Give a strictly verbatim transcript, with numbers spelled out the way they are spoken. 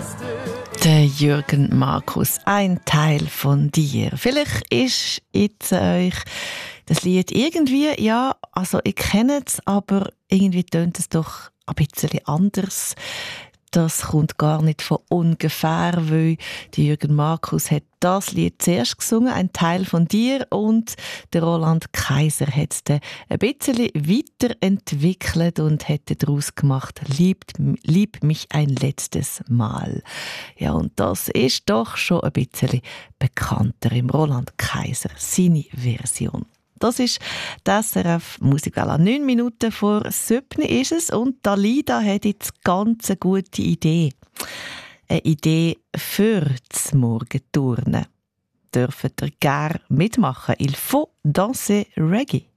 Der Jürgen Markus, ein Teil von dir. Vielleicht ist jetzt euch das Lied irgendwie, ja, also ich kenne es, aber irgendwie tönt es doch ein bisschen anders. Das kommt gar nicht von ungefähr, weil der Jürgen Markus hat das Lied zuerst gesungen, ein Teil von dir, und der Roland Kaiser hat es dann ein bisschen weiterentwickelt und hat daraus gemacht, liebt, lieb mich ein letztes Mal. Ja, und das ist doch schon ein bisschen bekannter im Roland Kaiser, seine Version. Das ist das S R F Musikwelle. Neun Minuten vor sieben ist es und Dalida hat jetzt ganz eine gute Idee. Eine Idee für das Morgenturnen. Dürft ihr gerne mitmachen. Il faut danser Reggae.